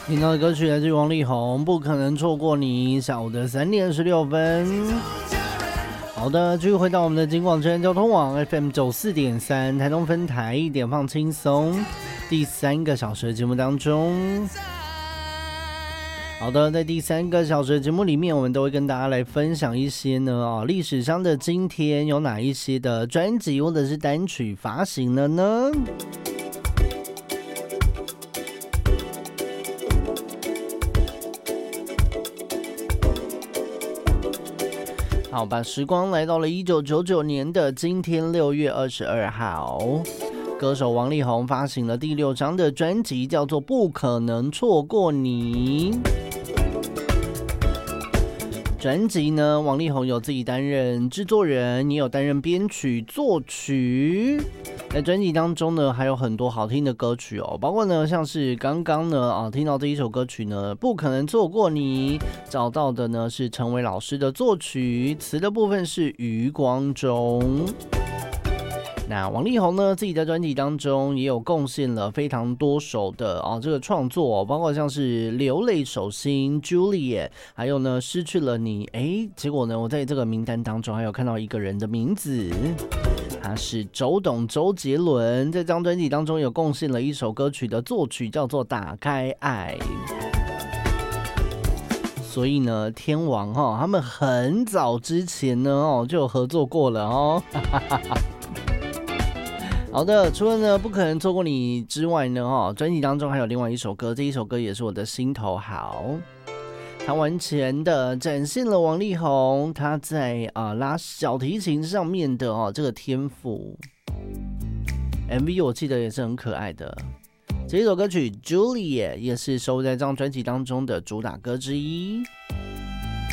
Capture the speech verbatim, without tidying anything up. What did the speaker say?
听到的歌曲来自于王力宏，不可能错过你。下午的三点十六分。好的，继续回到我们的金广真交通网 F M 九四点三台东分台，一点放轻松第三个小时的节目当中。好的，在第三个小时的节目里面，我们都会跟大家来分享一些呢哦，历史上的今天有哪一些的专辑或者是单曲发行了呢？好，把时光来到了一九九九年的今天六月二十二号，歌手王力宏发行了第六张的专辑，叫做《不可能错过你》。专辑呢，王力宏有自己担任制作人，也有担任编曲、作曲。在专辑当中呢，还有很多好听的歌曲哦，包括呢，像是刚刚呢啊听到这一首歌曲呢，不可能错过你，找到的呢是陈伟老师的作曲，词的部分是余光中。那王力宏呢，自己在专辑当中也有贡献了非常多首的啊这个创作、哦，包括像是流泪手心 Juliet， 还有呢失去了你，哎，结果呢我在这个名单当中还有看到一个人的名字。他是周董周杰伦，在这张专辑当中有贡献了一首歌曲的作曲，叫做《打开爱》。所以呢，天王哈、哦，他们很早之前呢哦就有合作过了哦。好的，除了呢不可能错过你之外呢哦，专辑当中还有另外一首歌，这一首歌也是我的心头好。他完全的展现了王力宏他在啊、呃、拉小提琴上面的哦这个天赋。M V 我记得也是很可爱的。这一首歌曲 Juliet 也是收在这张专辑当中的主打歌之一。